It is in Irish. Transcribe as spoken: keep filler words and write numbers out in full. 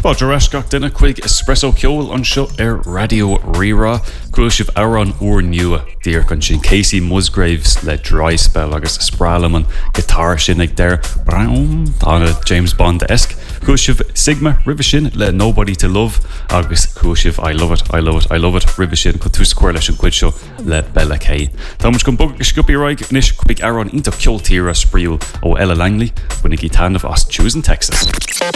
Báidir duna chuig espresso ceol an seo ar radio rira chuil sibh áran uair nua dír chun sin Casey Musgraves le Dry Spell agus sprálam an guitar sin ag der braum tána James Bond-esque chuil sibh Sigma ribh sin le Nobody to Love agus chuil sibh I Love It, I Love It, I Love It ribh sin chu tú scuir leis an cuid seo le Bella Kay. Tá muid go bug sciúpi roig níos chuig áran ínta ceoltíra spríúil ó Ella Langley bunig í tanmh as Choosing Texas.